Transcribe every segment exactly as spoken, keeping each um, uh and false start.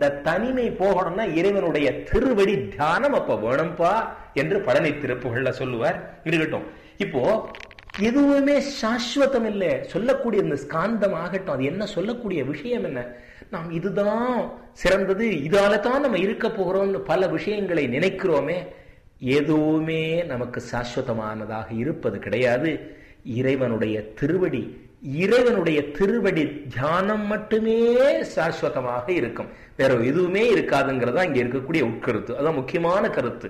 இந்த தனிமை போகணும்னா இறைவனுடைய திருவடி தியானம் அப்ப வேணும்பா என்று பழனி திருப்புகள்ல சொல்லுவார். இருக்கட்டும், இப்போ எதுவுமே சாஸ்வதம் இல்லை. சொல்லக்கூடிய இந்த ஸ்காந்தம் ஆகட்டும், அது என்ன சொல்லக்கூடிய விஷயம் என்ன? நாம் இதுதான் சிறந்தது, இதால தான் நம்ம இருக்க போகிறோம்னு பல விஷயங்களை நினைக்கிறோமே, எதுவுமே நமக்கு சாஸ்வதமானதாக இருப்பது கிடையாது. இறைவனுடைய திருவடி, இறைவனுடைய திருவடி தியானம் மட்டுமே சாஸ்வதமாக இருக்கும். வேற எதுவுமே இருக்காதுங்கிறதா இங்க இருக்கக்கூடிய உட்கருத்து. அதான் முக்கியமான கருத்து.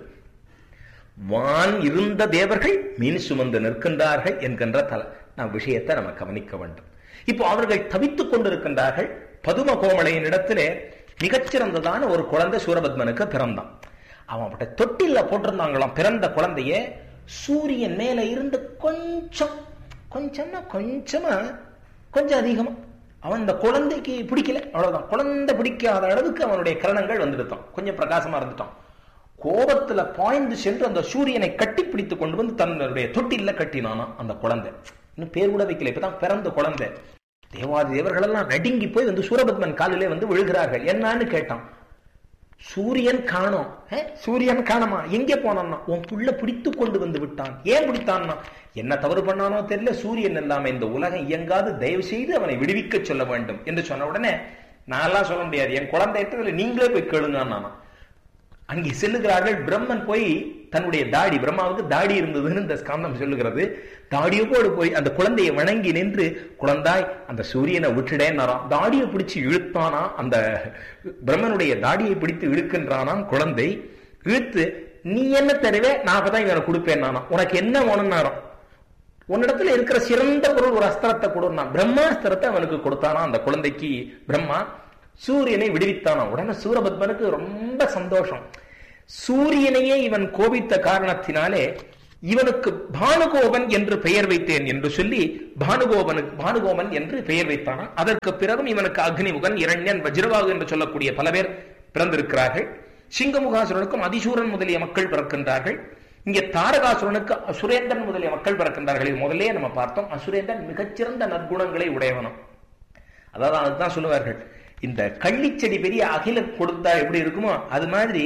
வான் இருந்த தேவர்கள் மீன் சுமந்து நிற்கின்றார்கள் என்கின்ற தல நாம் விஷயத்தை நம்ம கவனிக்க வேண்டும். இப்போ அவர்கள் தவித்துக் கொண்டிருக்கின்றார்கள். பதும கோமலையின் இடத்திலே மிகச்சிறந்ததான ஒரு குழந்தை சூரபத்மனுக்கு பிறந்தான். அவன் தொட்டில போட்டிருந்தாங்களாம். பிறந்த குழந்தைய சூரியன் மேல இருந்து கொஞ்சம் கொஞ்சமா கொஞ்சமா கொஞ்சம் அதிகமா அவன் இந்த குழந்தைக்கு பிடிக்கல, அவ்வளவுதான். குழந்தை பிடிக்காத அளவுக்கு அவனுடைய கிரணங்கள் வந்துடுத்தான், கொஞ்சம் பிரகாசமா இருந்துட்டான். கோபத்துல பாய்ந்து சென்று அந்த சூரியனை கட்டி பிடித்து கொண்டு வந்து தன்னுடைய தொட்டில கட்டினானா அந்த குழந்தை. இன்னும் பேர் கூட வைக்கல, இப்பதான் பிறந்த குழந்தை. தேவாதி தேவர்கள் எல்லாம் நடுங்கி போய் வந்து சூரபத்மன் காலிலே வந்து விழுகிறார்கள். என்னன்னு கேட்டான். சூரியன் காணோம். சூரியன் காணமா? எங்கே போனான்னா உன் புள்ள பிடித்து கொண்டு வந்து விட்டான். ஏன் பிடித்தான்னா, என்ன தவறு பண்ணானோ தெரியல, சூரியன் இல்லாம இந்த உலகம் இயங்காது, தயவு செய்து அவனை விடுவிக்க சொல்ல வேண்டும் என்று சொன்ன உடனே நான் எல்லாம் சொல்ல முடியாது, என் குழந்தை நீங்களே போய் கேளுங்க. அங்கே செல்லுகிறார்கள். பிரம்மன் போய் தன்னுடைய தாடி, பிரம்மாவுக்கு தாடி இருந்ததுன்னு இந்த ஸ்காந்தம் சொல்லுகிறது, தாடியோடு போய் அந்த குழந்தையை வணங்கி நின்று, குழந்தாய் அந்த சூரியனை விட்டுடேன்னாராம். தாடியை பிடிச்சு இழுத்தானா, அந்த பிரம்மனுடைய தாடியை பிடித்து இழுக்கின்றானாம் குழந்தை. இழுத்து நீ என்ன தருவே, நான் அப்பதான் இவனை கொடுப்பேன் நானா, உனக்கு என்ன வேணும்னாராம். உன்னிடத்துல இருக்கிற சிறந்த பொருள் ஒரு அஸ்திரத்தை கொடுனா, பிரம்மாஸ்திரத்தை அவனுக்கு கொடுத்தானா அந்த குழந்தைக்கு பிரம்மா. சூரியனை விடுவித்தானா. உடனே சூரபத்மனுக்கு ரொம்ப சந்தோஷம். சூரியனையே இவன் கோபித்த காரணத்தினாலே இவனுக்கு பானுகோபன் என்று பெயர் வைத்தேன் என்று சொல்லி பானுகோபனுக்கு பானுகோபன் என்று பெயர் வைத்தானா. அதற்கு பிறகும் இவனுக்கு அக்னிமுகன், இரண்யன், வஜ்ரவாகு என்று சொல்லக்கூடிய பல பேர் பிறந்திருக்கிறார்கள். சிங்கமுகாசுரனுக்கும் அதிசூரன் முதலிய மக்கள் பிறக்கின்றார்கள். இங்கே தாரகாசுரனுக்கு அசுரேந்திரன் முதலிய மக்கள் பிறக்கின்றார்கள். முதலே நம்ம பார்த்தோம், அசுரேந்திரன் மிகச்சிறந்த நற்குணங்களை உடையவனும். அதாவது அதுதான் சொல்லுவார்கள், இந்த கள்ளிச்செடி பெரிய அகில கொடுத்தா எப்படி இருக்குமோ அது மாதிரி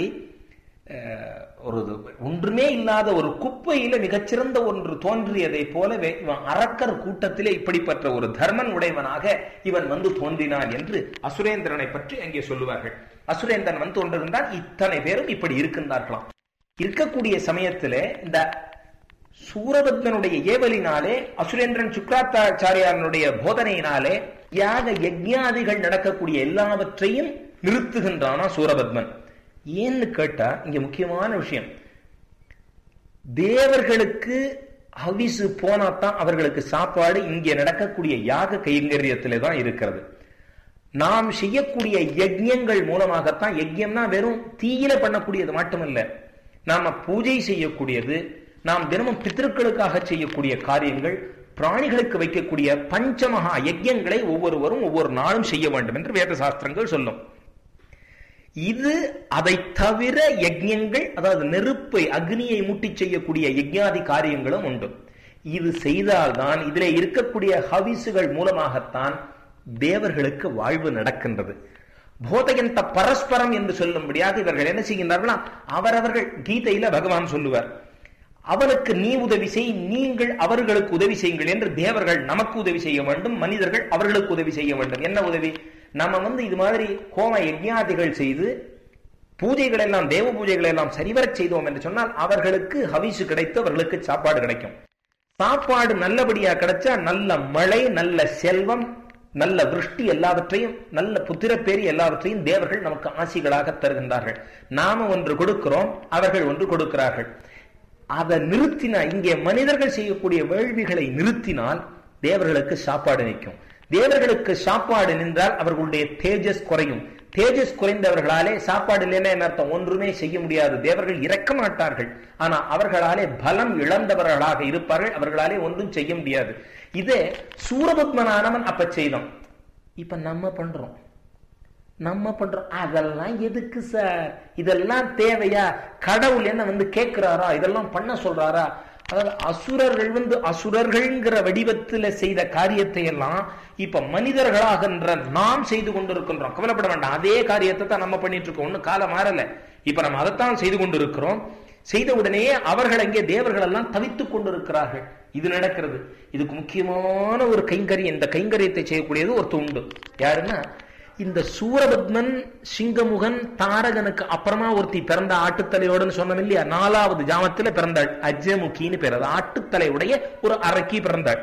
ஒரு ஒன்றுமே இல்லாத ஒரு குப்பையில மிகச்சிறந்த ஒன்று தோன்றியதை போலவே இவன் அரக்கர் கூட்டத்திலே இப்படிப்பட்ட ஒரு தர்மன் உடையவனாக இவன் வந்து தோன்றினான் என்று அசுரேந்திரனை பற்றி அங்கே சொல்லுவார்கள். அசுரேந்திரன் வந்து தோன்றுகின்றான். இத்தனை பேரும் இப்படி இருக்கின்றார்களாம். இருக்கக்கூடிய சமயத்திலே இந்த சூரபத்மனுடைய ஏவலினாலே, அசுரேந்திரன் சுக்ராச்சாரியாரனுடைய போதனையினாலே யாக யஜ்ஞாதிகள் நடக்கக்கூடிய எல்லாவற்றையும் நிறுத்துகின்றானா சூரபத்மன். ஏன்னு கேட்டா இங்க முக்கியமான விஷயம், தேவர்களுக்கு ஹவிசு போனாத்தான் அவர்களுக்கு சாப்பாடு. இங்கே நடக்கக்கூடிய யாக கைங்கரியத்திலே தான் இருக்கிறது. நாம் செய்யக்கூடிய யஜ்ஞங்கள் மூலமாகத்தான், யஜ்ஞம்னா வெறும் தீயில பண்ணக்கூடியது மட்டுமல்ல, நாம பூஜை செய்யக்கூடியது, நாம் தினமும் பித்ருக்களுக்காக செய்யக்கூடிய காரியங்கள், பிராணிகளுக்கு வைக்கக்கூடிய பஞ்சமகா யஜ்ஞங்களை ஒவ்வொருவரும் ஒவ்வொரு நாளும் செய்ய வேண்டும் என்று வேத சாஸ்திரங்கள் சொல்லும். இது அதை தவிர யஜ்ஞங்கள், அதாவது நெருப்பை அக்னியை மூட்டி செய்யக்கூடிய யஜ்ஞாதி காரியங்களும் உண்டு. இது செய்தால்தான், இதிலே இருக்கக்கூடிய ஹவிசுகள் மூலமாகத்தான் தேவர்களுக்கு வாழ்வு நடக்கின்றது. போதயந்த பரஸ்பரம் என்று சொல்லும்படியாக இவர்கள் என்ன செய்கின்றார்களா, அவரவர்கள் கீதையில பகவான் சொல்லுவார், அவனுக்கு நீ உதவி செய், நீங்கள் அவர்களுக்கு உதவி செய்யுங்கள் என்று. தேவர்கள் நமக்கு உதவி செய்ய வேண்டும், மனிதர்கள் அவர்களுக்கு உதவி செய்ய வேண்டும். என்ன உதவி? நம்ம வந்து இது மாதிரி ஹோம யஜ்ஞாதிகள் செய்து பூஜைகள் எல்லாம், தேவ பூஜைகளை எல்லாம் சரிவரச் செய்தோம் என்று சொன்னால் அவர்களுக்கு ஹவிசு கிடைத்து அவர்களுக்கு சாப்பாடு கிடைக்கும். சாப்பாடு நல்லபடியா கிடைச்சா நல்ல மழை, நல்ல செல்வம், நல்ல விருஷ்டி, எல்லாவற்றையும், நல்ல புத்திரப்பேரி எல்லாவற்றையும் தேவர்கள் நமக்கு ஆசிகளாக தருகின்றார்கள். நாம ஒன்று கொடுக்கிறோம், அவர்கள் ஒன்று கொடுக்கிறார்கள். அதை நிறுத்தினா, இங்கே மனிதர்கள் செய்யக்கூடிய வேள்விகளை நிறுத்தினால் தேவர்களுக்கு சாப்பாடு நிற்கும். தேவர்களுக்கு சாப்பாடு நின்றால் அவர்களுடைய தேஜஸ் குறையும். தேஜஸ் குறைந்தவர்களாலே சாப்பாடு இல்லைன்னா என்ன அர்த்தம்? ஒன்றுமே செய்ய முடியாது. தேவர்கள் இறக்க மாட்டார்கள், ஆனா அவர்களாலே பலம் இழந்தவர்களாக இருப்பார்கள், அவர்களாலே ஒன்றும் செய்ய முடியாது. இதே சூரபத்மனானவன் அப்ப செய்தோம். இப்ப நம்ம பண்றோம் நம்ம பண்றோம் அதெல்லாம் எதுக்கு சார்? இதெல்லாம் தேவையா? கடவுள் என்ன வந்து கேட்கிறாரா? இதெல்லாம் பண்ண சொல்றாரா? அதாவது அசுரர்கள் வந்து அசுரர்கள்ங்கிற வடிவத்துல செய்த காரியத்தை எல்லாம் இப்ப மனிதர்களாகின்ற நாம் செய்து கொண்டிருக்கின்றோம். கவலைப்பட வேண்டாம், அதே காரியத்தை தான் நம்ம பண்ணிட்டு இருக்கோம், ஒன்னும் காலம் மாறல. இப்ப நம்ம அதைத்தான் செய்து கொண்டிருக்கிறோம். செய்த உடனேயே அவர்கள் அங்கே தேவர்கள் எல்லாம் தவித்துக் கொண்டிருக்கிறார்கள். இது நடக்கிறது. இதுக்கு முக்கியமான ஒரு கைங்கரியம், இந்த கைங்கரியத்தை செய்யக்கூடியது ஒரு துண்டு. யாருன்னா இந்த சூரபத்மன் சிங்கமுகன் தாரகனுக்கு அப்புறமா ஒருத்தி பிறந்த ஆட்டுத்தலையோடுன்னு சொன்னோம் இல்லையா, நாலாவது ஜாமத்துல பிறந்தாள், அஜமுகின்னு பேர். அது ஆட்டுத்தலையுடைய ஒரு அரக்கி பிறந்தாள்.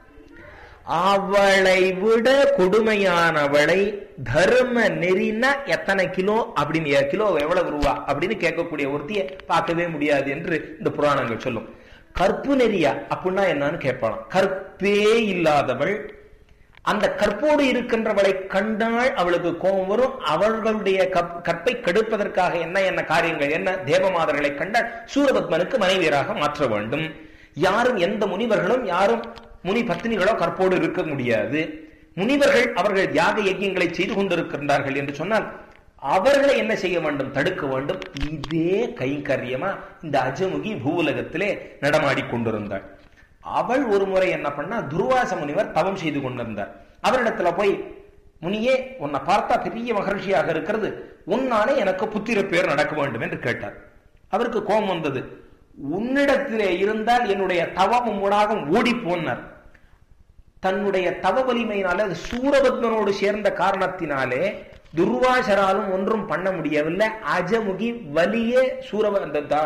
அவளை விட கொடுமையானவளை தர்ம நெறினா எத்தனை கிலோ அப்படின்னு, கிலோ எவ்வளவு ரூபா அப்படின்னு கேட்கக்கூடிய ஒருத்தியை பார்க்கவே முடியாது என்று இந்த புராணங்கள் சொல்லும். கற்பு நெறியா அப்படின்னா என்னன்னு கேட்பாளாம். கற்பே இல்லாதவள், அந்த கற்போடு இருக்கின்றவளை கண்டால் அவளுக்கு கோபம் வரும். அவர்களுடைய கற்பை கெடுப்பதற்காக என்ன என்ன காரியங்கள், என்ன தேவமாதர்களை கண்டால் சூரபத்மனுக்கு மனைவியராக மாற்ற வேண்டும். யாரும் எந்த முனிவர்களும் யாரும் முனி பத்தினிகளோ கற்போடு இருக்க முடியாது. முனிவர்கள் அவர்கள் யாக யஜ்யங்களை செய்து கொண்டிருக்கின்றார்கள் என்று சொன்னால் அவர்களை என்ன செய்ய வேண்டும், தடுக்க வேண்டும். இதே கைங்கரியமா இந்த அஜமுகி பூவுலகத்திலே நடமாடி கொண்டிருந்தாள். அவள் ஒரு முறை என்ன பண்ணா, துர்வாச முனிவர் தவம் செய்து கொண்டிருந்தார். அவரிடத்துல போய், முனியே உன்னை பார்த்தா பெரிய மகர்ஷியாக இருக்கிறது, உன்னாலே எனக்கு புத்திர பேர் நடக்க வேண்டும் என்று கேட்டார். அவருக்கு கோபம் வந்தது. உன்னிடத்திலே இருந்தால் என்னுடைய தவமும் உணாகும் ஓடி போனார். தன்னுடைய தவ வலிமையினாலே, அது சூரபத்மனோடு சேர்ந்த காரணத்தினாலே துர்வாசராலும் ஒன்றும் பண்ண முடியவில்லை. அஜமுகி வலியே சூரப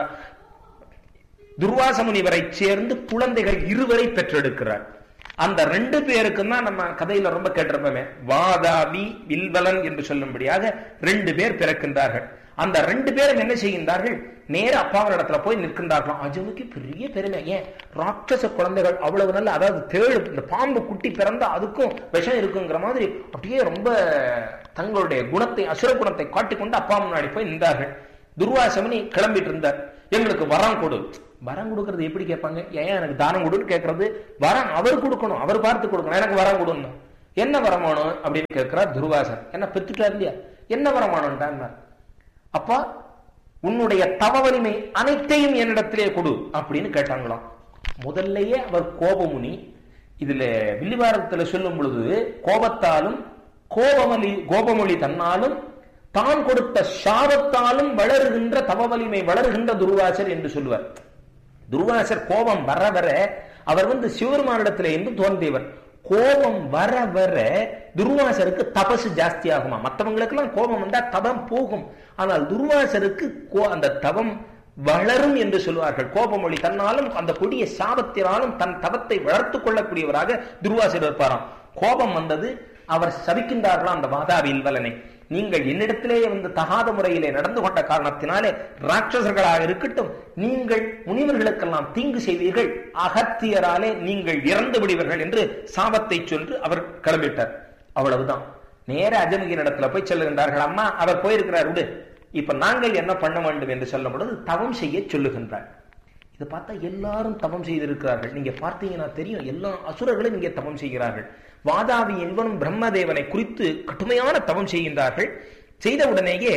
துர்வாச முனிவரை சேர்ந்து குழந்தைகள் இருவரை பெற்றெடுக்கிறார். அந்த ரெண்டு பேருக்கும் தான் நம்ம கதையில ரொம்ப கேட்டிருப்போமே, வாதாபி வில்வலன் என்று சொல்லும்படியாக ரெண்டு பேர் பிறக்கின்றார்கள். அந்த ரெண்டு பேரும் என்ன செய்கின்றார்கள், நேர அப்பாவிடத்துல போய் நிற்கின்றார்களாம். அஜமுக்கு பெரிய பெருமை. ஏன், ராட்சச குழந்தைகள் அவ்வளவு நல்ல, அதாவது தேழு இந்த பாம்பு குட்டி பிறந்தா அதுக்கும் விஷம் இருக்குங்கிற மாதிரி அப்படியே ரொம்ப தங்களுடைய குணத்தை, அசுர குணத்தை காட்டிக்கொண்டு அப்பா முன்னாடி போய் நின்றார்கள். துர்வாசமனி கிளம்பிட்டு இருந்தார். எங்களுக்கு வரம் கொடு. வரம் கொடுக்கறது எப்படி கேட்பாங்க, ஏன் எனக்கு தானம் கொடுன்னு கேட்கறது, வரம் அவர் கொடுக்கணும், அவர் பார்த்து கொடுக்கணும். எனக்கு வரம் கொடுன்னு, என்ன வரம் வேணும் அப்படின்னு கேட்கிறார் துர்வாசன். என்ன பெற்றுட்டார் இல்லையா, என்ன வரம் வேணும்ட்டார். அப்பா உன்னுடைய தவ வலிமை அனைத்தையும் என்னிடத்திலே கொடு அப்படின்னு கேட்டாங்களாம். முதல்லையே அவர் கோபமுனி. இதுல வில்லிவாரத்துல சொல்லும் பொழுது கோபத்தாலும் கோபமொழி கோபமொழி தன்னாலும் தான் கொடுத்த சாபத்தாலும் வளருகின்ற தவ வலிமை வளருகின்ற துர்வாசர் என்று சொல்லுவார். துர்வாசர் கோபம் வர வர அவர் வந்து சிவபெருமானிடத்திலே என்று தோன்றியவர். கோபம் வர வர துர்வாசருக்கு தபசு ஜாஸ்தி ஆகுமா. மற்றவங்களுக்கு எல்லாம் கோபம் வந்தா தவம் போகும், ஆனால் துர்வாசருக்கு அந்த தவம் வளரும் என்று சொல்வார்கள். கோபமொழி தன்னாலும் அந்த கொடிய சாபத்தினாலும் தன் தவத்தை வளர்த்து கொள்ளக்கூடியவராக துர்வாசர் இருப்பாராம். கோபம் வந்தது, அவர் சபிக்கின்றார்களாம் அந்த வாதாபி வில்வலனை. நீங்கள் என்னிடத்திலேயே வந்து தகாத முறையிலே நடந்து கொண்ட காரணத்தினாலே ராட்சசர்களாக இருக்கட்டும், நீங்கள் முனிவர்களுக்கெல்லாம் தீங்கு செய்வீர்கள், அகத்தியராலே நீங்கள் இறந்து விடுவீர்கள் என்று சாபத்தை சொல்லி அவர் கிளம்பிட்டார். அவ்வளவுதான். நேர அஜமுகியின் இடத்துல போய் சொல்லுகின்றார்கள், அம்மா அவர் போயிருக்கிறார் விடு, இப்ப நாங்கள் என்ன பண்ண வேண்டும் என்று சொல்லும் பொழுது தவம் செய்ய சொல்லுகின்றார். இதை பார்த்தா எல்லாரும் தவம் செய்திருக்கிறார்கள். நீங்க பார்த்தீங்கன்னா தெரியும், எல்லா அசுரர்களும் இங்கே தவம் செய்கிறார்கள். வாதாபி என்பவனும் பிரம்மதேவனை குறித்து கடுமையான தவம் செய்கின்றார்கள். செய்த உடனேயே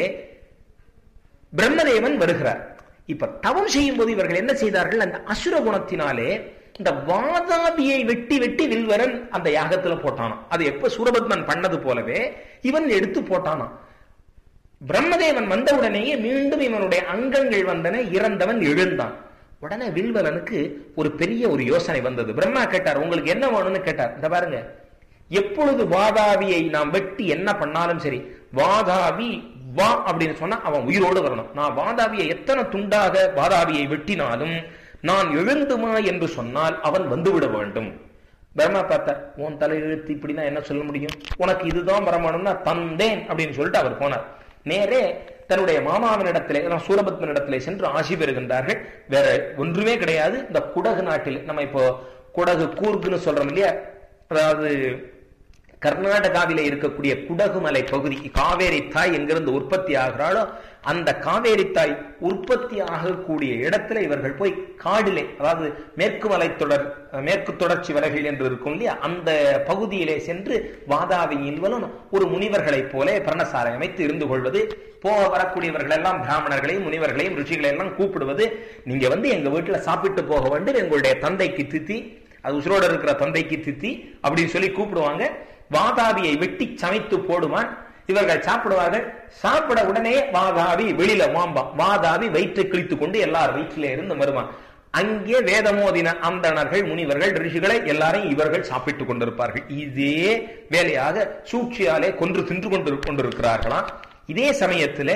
பிரம்மதேவன் வருகிறார். இப்ப தவம் செய்யும் போது இவர்கள் என்ன செய்தார்கள், அந்த அசுர குணத்தினாலே இந்த வாதாபியை வெட்டி வெட்டி வில்வரன் அந்த யாகத்துல போட்டானாம். அது எப்ப சூரபத்மன் பண்ணது போலவே இவன் எடுத்து போட்டானாம். பிரம்மதேவன் வந்த உடனேயே மீண்டும் இவனுடைய அங்கங்கள் வந்தன, இறந்தவன் எழுந்தான். உடனே வில்வலனுக்கு ஒரு பெரிய ஒரு யோசனை வந்தது. பிரம்மா கேட்டார், உங்களுக்கு என்ன வேணும்னு கேட்டார். இந்த பாருங்க, எப்பொழுது வாதாபியை நாம் வெட்டி என்ன பண்ணாலும் சரி, வாதாபி வா அப்படின்னு சொன்னா அவன் உயிரோடு வரணும். நான் வாதாபியை எத்தனை துண்டாக வாதாபியை வெட்டினாலும் நான் எழுந்துமா என்று சொன்னால் அவன் வந்துவிட வேண்டும். பிரம்மா பார்த்தார், உன் தலை எழுத்து இப்படின்னா என்ன சொல்ல முடியும், உனக்கு இதுதான் வரமானும்னா தந்தேன் அப்படின்னு சொல்லிட்டு அவர் போனார். நேரே தன்னுடைய மாமாவின் இடத்திலே, சூரபத்மன் இடத்திலே சென்று ஆசி பெறுகின்றார்கள். வேற ஒன்றுமே கிடையாது. இந்த குடகு நாட்டில், நம்ம இப்போ குடகு கூர்க்குன்னு சொல்றோம் இல்லையா, அதாவது கர்நாடகாவிலே இருக்கக்கூடிய குடகு மலை பகுதி, காவேரி தாய் எங்கிருந்து உற்பத்தி ஆகிறாளோ அந்த காவேரி தாய் உற்பத்தி ஆகக்கூடிய இடத்துல இவர்கள் போய் காடிலே, அதாவது மேற்கு மலை தொடர் மேற்கு தொடர்ச்சி வரைகள் என்று இருக்கும் இல்லையா, அந்த பகுதியிலே சென்று வாதாபியில்வலும் ஒரு முனிவர்களைப் போல பர்ணசாலை அமைத்து இருந்து கொள்வது, போக வரக்கூடியவர்கள் எல்லாம் பிராமணர்களையும் முனிவர்களையும் ருஷிகளை எல்லாம் கூப்பிடுவது, நீங்க வந்து எங்க வீட்டுல சாப்பிட்டு போக வேண்டும், எங்களுடைய தந்தைக்கு தித்தி, அது உசுரோட இருக்கிற தந்தைக்கு தித்தி அப்படின்னு சொல்லி கூப்பிடுவாங்க. வாதாபியை வெட்டி சமைத்து போடுவான், இவர்கள் சாப்பிடுவார்கள். சாப்பிட உடனே வாதாபி வெளியில வாம்பா, வாதாபி வயிற்றை கிழித்துக் கொண்டு எல்லார் வயிற்றிலே இருந்து வருவான். அங்கே வேதமோதின அந்தணர்கள் முனிவர்கள் ரிஷிகளை எல்லாரையும் இவர்கள் சாப்பிட்டுக் கொண்டிருப்பார்கள். இதே வேலையாக சூழ்ச்சியாலே கொன்று தின்று கொண்டு கொண்டிருக்கிறார்களாம். இதே சமயத்திலே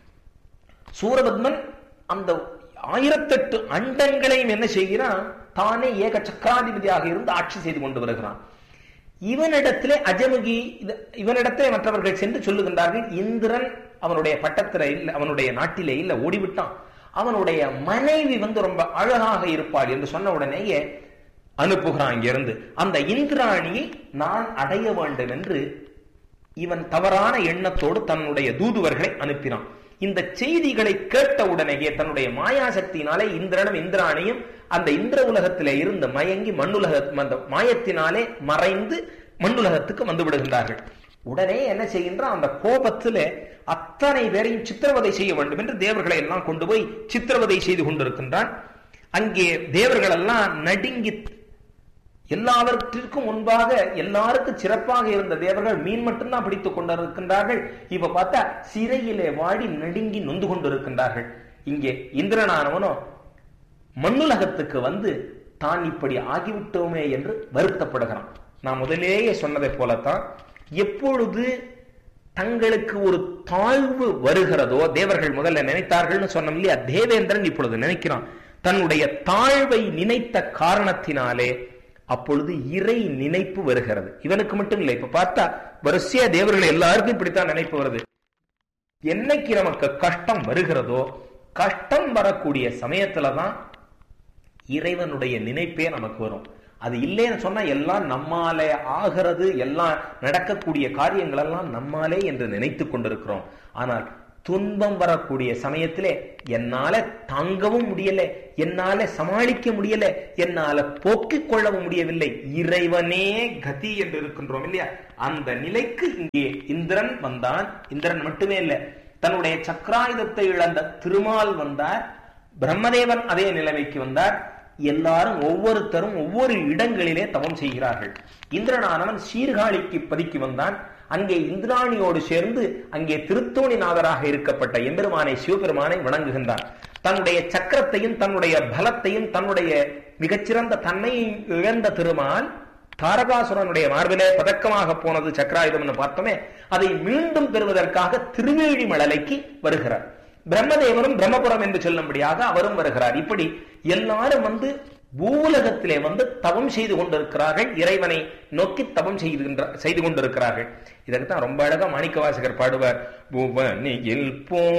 சூரபத்மன் அந்த ஆயிரத்தெட்டு அண்டங்களையும் என்ன செய்கிறான், தானே ஏக சக்கராதிபதியாக இருந்து ஆட்சி செய்து கொண்டு வருகிறான். இவனிடத்திலே அஜமுகி, இவனிடத்திலே மற்றவர்கள் சென்று சொல்லுகின்றார்கள், இந்திரன் அவனுடைய பட்டத்தில இல்ல, அவனுடைய நாட்டிலே இல்ல, ஓடிவிட்டான், அவனுடைய மனைவி வந்து ரொம்ப அழகாக இருப்பாள் என்று சொன்ன உடனேயே அனுப்புகிறான் இங்கிருந்து. அந்த இந்திராணியை நான் அடைய வேண்டும் என்று இவன் தவறான எண்ணத்தோடு தன்னுடைய தூதுவர்களை அனுப்பினான். இந்த செய்திகளை கேட்ட உடனேயே தன்னுடைய மாயாசக்தியினாலே இந்திரனும் இந்திராணியும் அந்த இந்திர உலகத்திலே இருந்து மயங்கி மண்ணுலக அந்த மாயத்தினாலே மறைந்து மண்ணுலகத்துக்கு வந்து விடுகின்றார்கள். உடனே என்ன செய்கின்றான், அந்த கோபத்திலே அத்தனை பேரையும் சித்திரவதை செய்ய வேண்டும் என்று தேவர்களை எல்லாம் கொண்டு போய் சித்திரவதை செய்து கொண்டிருக்கின்றான். அங்கே தேவர்கள் எல்லாம் நடுங்கி, எல்லாவற்றிற்கும் முன்பாக எல்லாருக்கும் சிறப்பாக இருந்த தேவர்கள் மீன் மட்டும்தான் பிடித்துக் கொண்டிருக்கின்றார்கள். இப்ப பார்த்தா சிறையிலே வாடி நடுங்கி நொந்து கொண்டிருக்கின்றார்கள். இங்கே இந்திரனானவனோ மண்ணுலகத்துக்கு வந்து தான் இப்படி ஆகிவிட்டோமே என்று வருத்தப்படுகிறான். நான் முதலேயே சொன்னதை போலத்தான், எப்பொழுது தங்களுக்கு ஒரு தாழ்வு வருகிறதோ, தேவர்கள் முதல்ல நினைத்தார்கள்னு சொன்னோம் இல்லையா, தேவேந்திரன் இப்பொழுது நினைக்கிறான். தன்னுடைய தாழ்வை நினைத்த காரணத்தினாலே அப்பொழுது இறை நினைப்பு வருகிறது. இவனுக்கு மட்டும் இல்லை, இப்ப பார்த்தா வரிசையா தேவர்கள் எல்லாருக்கும் இப்படித்தான் நினைப்பு வருது. என்னைக்கு நமக்கு கஷ்டம் வருகிறதோ, கஷ்டம் வரக்கூடிய சமயத்துலதான் இறைவனுடைய நினைப்பே நமக்கு வரும். அது இல்லைன்னு சொன்னா எல்லாம் நம்மாலே ஆகிறது, எல்லாம் நடக்கக்கூடிய காரியங்கள் எல்லாம் நம்மாலே என்று நினைத்து கொண்டிருக்கிறோம். ஆனால் துன்பம் வரக்கூடிய சமயத்திலே என்னால தாங்கவும் முடியல, என்னால சமாளிக்க முடியல, என்னால போக்கிக் கொள்ளவும் முடியவில்லை, இறைவனே கதி என்று இருக்கின்றோம் இல்லையா, அந்த நிலைக்கு இங்கே இந்திரன் வந்தான். இந்திரன் மட்டுமே இல்ல, தன்னுடைய சக்கராயுதத்தை இழந்த திருமால் வந்தார், பிரம்மதேவன் அதே நிலைமைக்கு வந்தார். எல்லாரும் ஒவ்வொருத்தரும் ஒவ்வொரு இடங்களிலே தவம் செய்கிறார்கள். இந்திரனானவன் சீர்காழிக்கு பதுக்கி வந்தான். அங்கே இந்திராணியோடு சேர்ந்து அங்கே திருத்தோணிநாதராக இருக்கப்பட்ட எம்பெருமானை சிவபெருமானை வணங்குகின்றான். தன்னுடைய சக்கரத்தையும் தன்னுடைய பலத்தையும் தன்னுடைய மிகச்சிறந்த தன்மையை இழந்த திருமால் தாரகாசுரனுடைய மார்பிலே பதக்கமாக போனது சக்கராயுதம் பார்த்தோமே, அதை மீண்டும் பெறுவதற்காக திருவேழிமலைக்கு வருகிறார். பிரம்மதேவனும் பிரம்மபுரம் என்று சொல்லும்படியாக அவரும் வருகிறார். இப்படி எல்லாரும் வந்து பூலகத்திலே வந்து தவம் செய்து கொண்டிருக்கிறார்கள், இறைவனை நோக்கி தவம் செய்து செய்து கொண்டிருக்கிறார்கள். இதற்கு தான் ரொம்ப அழகா மாணிக்க வாசகர் பாடுவார், புவனியில் போ